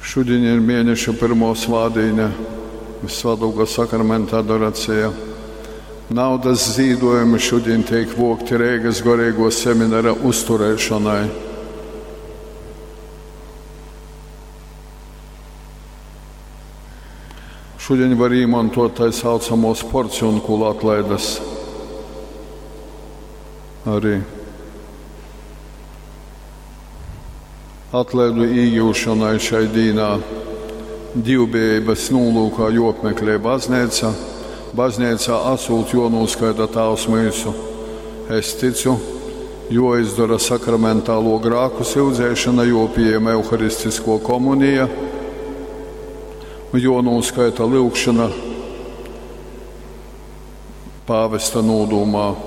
Šodien ir mēneša pirmo svētdiena, Svētdienas sakramenta adoracija. Naudas ziedojumi šodien tiek vokti Rīgas garīgo semināra uzturēšanai. Šodien var izmantot tā saucamos porcionkulu atlaides. Arī atlaidu iegūšanai šai dienā divbijības nolūkā jāapmeklē baznīca. Baznīcā asūt jānoskaita Tēvs mūsu. Es ticu, jāizdara sakramentālo grēku sildzēšana, jāpieņem euharistisko komunija, jānoskaita lūgšana pāvesta nodomā.